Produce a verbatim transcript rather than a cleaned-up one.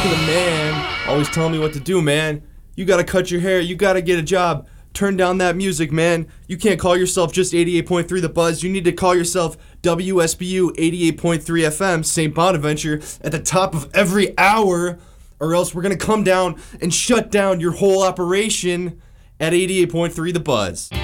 of the man, always telling me what to do, man. You gotta cut your hair, you gotta get a job. Turn down that music, man. You can't call yourself just eighty-eight point three The Buzz. You need to call yourself W S B U eighty-eight point three F M, Saint Bonaventure, at the top of every hour, or else we're gonna come down and shut down your whole operation at eighty-eight point three The Buzz.